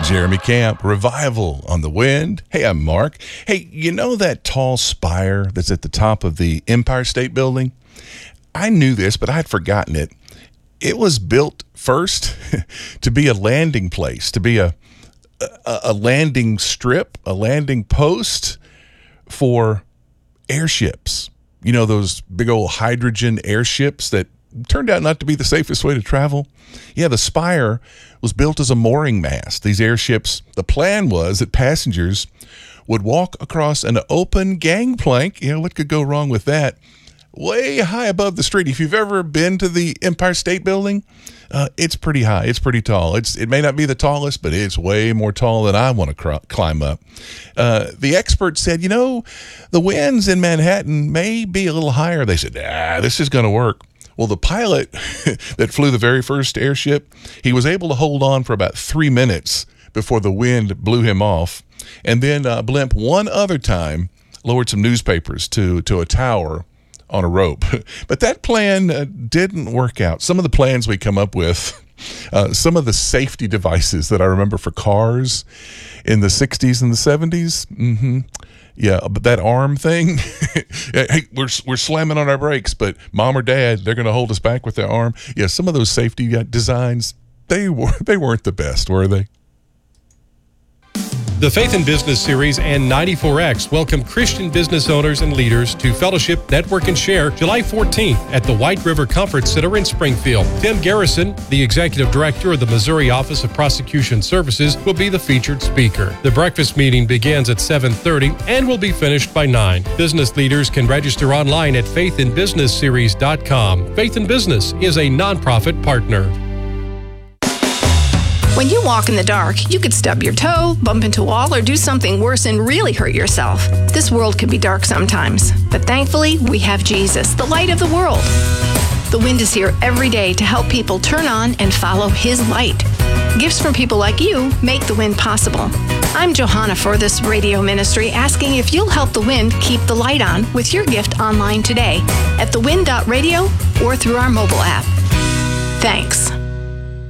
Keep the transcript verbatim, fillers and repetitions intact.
Jeremy Camp, Revival on the Wind. Hey, I'm Mark. Hey, you know that tall spire that's at the top of the Empire State Building? I knew this, but I had forgotten it. It was built first to be a landing place, to be a, a, a landing strip, a landing post for airships. You know, those big old hydrogen airships that turned out not to be the safest way to travel. Yeah, the spire was built as a mooring mast. These airships, the plan was that passengers would walk across an open gangplank. You know, what could go wrong with that? Way high above the street. If you've ever been to the Empire State Building, uh, it's pretty high. It's pretty tall. It's It may not be the tallest, but it's way more tall than I want to cr- climb up. Uh, the experts said, you know, the winds in Manhattan may be a little higher. They said, ah, this is going to work. Well, the pilot that flew the very first airship, he was able to hold on for about three minutes before the wind blew him off. And then uh, Blimp one other time lowered some newspapers to, to a tower on a rope. But that plan uh, didn't work out. Some of the plans we come up with, uh, some of the safety devices that I remember for cars in the sixties and the seventies, mm-hmm. Yeah, but that arm thing, hey, we're we're slamming on our brakes, but mom or dad, they're going to hold us back with their arm. Yeah, some of those safety designs, they were they weren't the best, were they? The Faith in Business series and ninety-four X welcome Christian business owners and leaders to Fellowship, Network, and Share July fourteenth at the White River Conference Center in Springfield. Tim Garrison, the Executive Director of the Missouri Office of Prosecution Services, will be the featured speaker. The breakfast meeting begins at seven thirty and will be finished by nine. Business leaders can register online at faith in business series dot com. Faith in Business is a nonprofit partner. When you walk in the dark, you could stub your toe, bump into a wall, or do something worse and really hurt yourself. This world can be dark sometimes, but thankfully, we have Jesus, the light of the world. The Wind is here every day to help people turn on and follow His light. Gifts from people like you make the Wind possible. I'm Johanna for this radio ministry, asking if you'll help the Wind keep the light on with your gift online today at the wind dot radio or through our mobile app. Thanks.